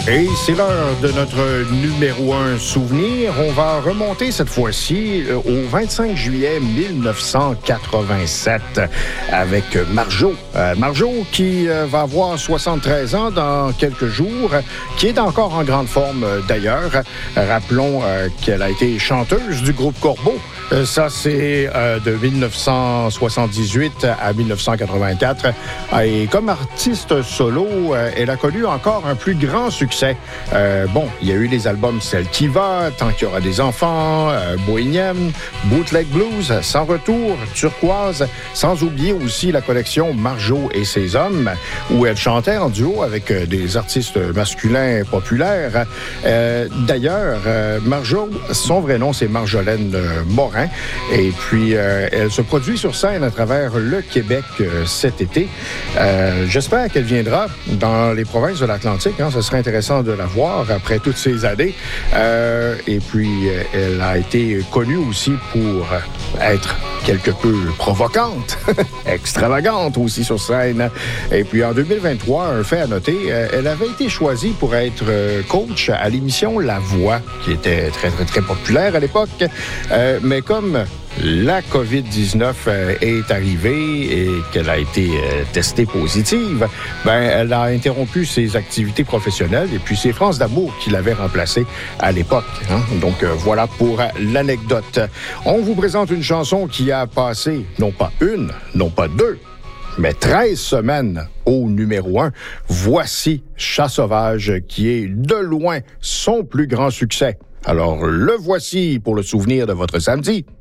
Et c'est l'heure de notre numéro 1 souvenir. On va remonter cette fois-ci au 25 juillet 1987 avec Marjo. Marjo qui va avoir 73 ans dans quelques jours, qui est encore en grande forme d'ailleurs. Rappelons qu'elle a été chanteuse du groupe Corbeau. Ça, c'est de 1978 à 1984. Et comme artiste solo, elle a connu encore un plus grand succès. Il y a eu les albums Celle qui va, Tant qu'il y aura des enfants, Bohémienne, Bootleg Blues, Sans retour, Turquoise, sans oublier aussi la collection Marjo et ses hommes, où elle chantait en duo avec des artistes masculins populaires. D'ailleurs, Marjo, son vrai nom, c'est Marjolaine Morin. Et puis, elle se produit sur scène à travers le Québec cet été. J'espère qu'elle viendra dans les provinces de l'Atlantique. Ce serait intéressant de la voir après toutes ces années. Et puis, elle a été connue aussi pour être quelque peu provocante, extravagante aussi sur scène. Et puis, en 2023, un fait à noter, elle avait été choisie pour être coach à l'émission La Voix, qui était très, très, très populaire à l'époque. Mais comme la COVID-19 est arrivée et qu'elle a été testée positive, elle a interrompu ses activités professionnelles et puis c'est France d'Amour qui l'avait remplacée à l'époque. Donc voilà pour l'anecdote. On vous présente une chanson qui a passé non pas une, non pas deux, mais 13 semaines au numéro 1. Voici Chat sauvage qui est de loin son plus grand succès. Alors le voici pour le souvenir de votre samedi.